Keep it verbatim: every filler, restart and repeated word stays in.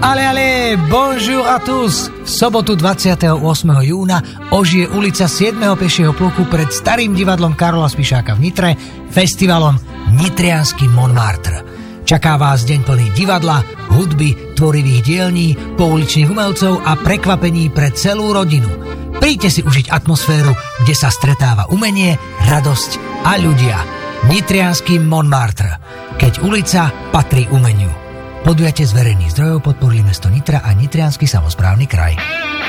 Ale, ale, bonjour à tous! V sobotu dvadsiateho ôsmeho júna ožije ulica siedmeho pešieho pluku pred starým divadlom Karola Spišáka v Nitre festivalom Nitriansky Montmartre. Čaká vás deň plný divadla, hudby, tvorivých dielní, pouličných umelcov a prekvapení pre celú rodinu. Príďte si užiť atmosféru, kde sa stretáva umenie, radosť a ľudia. Nitriansky Montmartre, keď ulica patrí umeniu. Podujatie z verejných zdrojov podporili mesto Nitra a Nitriansky samosprávny kraj.